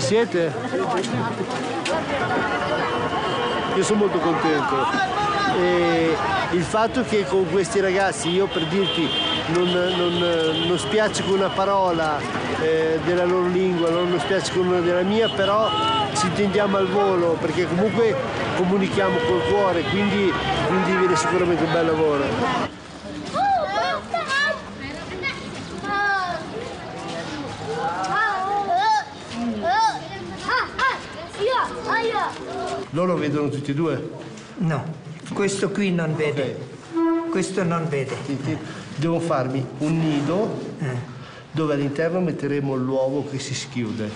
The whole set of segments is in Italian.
siete? Io sono molto contento. E il fatto che con questi ragazzi io, per dirti, non spiaccico una parola della loro lingua, non spiaccico una della mia, però ci intendiamo al volo, perché comunque comunichiamo col cuore, quindi viene sicuramente un bel lavoro. Loro vedono tutti e due? No, questo qui non vede. Okay. Questo non vede. Devo farmi un nido dove all'interno metteremo l'uovo che si schiude.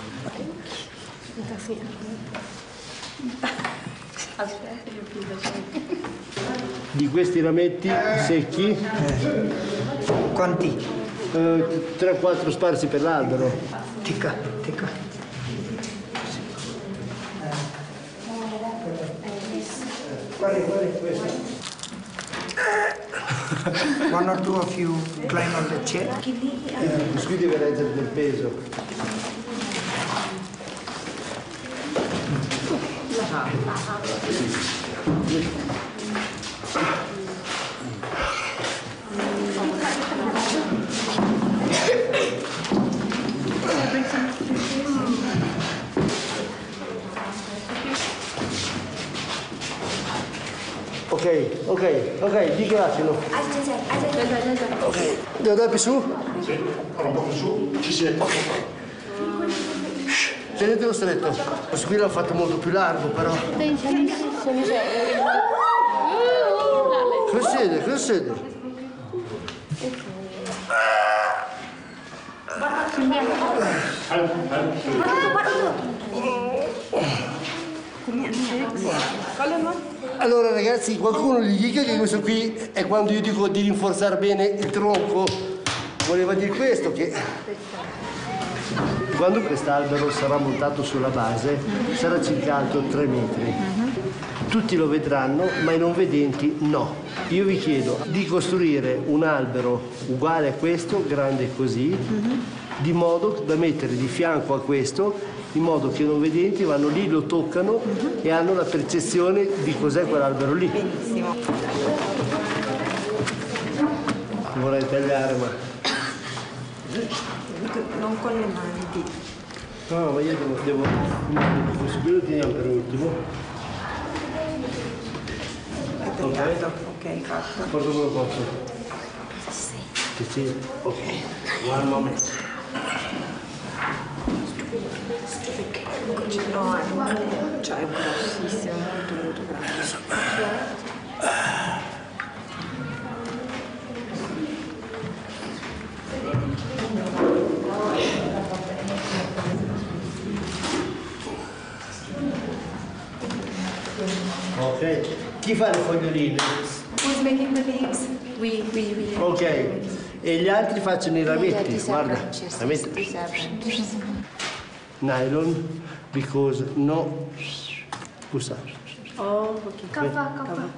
Di questi rametti secchi? Quanti? 3-4 sparsi per l'albero. Ticca. Qual è questo? One or two of you climb on the chair. Questo qui deve reggere del peso. Ok, di grazie. Ok, devo andare più su? Sì, un po' più su, ci siete. Ok. Tenetelo stretto. Questo qui l'ho fatto molto più largo, però. Cosa siede? Allora ragazzi, qualcuno gli dica che questo qui è quando io dico di rinforzare bene il tronco. Voleva dire questo, che quando quest'albero sarà montato sulla base sarà circa alto 3 metri. Tutti lo vedranno, ma i non vedenti no. Io vi chiedo di costruire un albero uguale a questo, grande così, di modo da mettere di fianco a questo, in modo che i non vedenti vanno lì, lo toccano e hanno la percezione di cos'è quell'albero lì. Benissimo. Vorrei tagliare, ma... Non con le mani. No, ma io devo... Questo qui lo teniamo per ultimo. Ok, fatto. Porto quello posso. Sì. Ok. One moment. No, cioè è grossissimo, molto grande. Ok. Chi fa le foglioline? Who's making the leaves? We. Ok. E gli altri facciano i rametti, guarda. Rametti. Nylon, because no pusa. Oh, ok. Cava.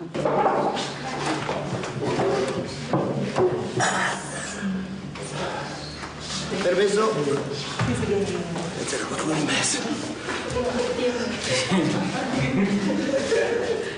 Permesso? C'era qualcuno in mezzo.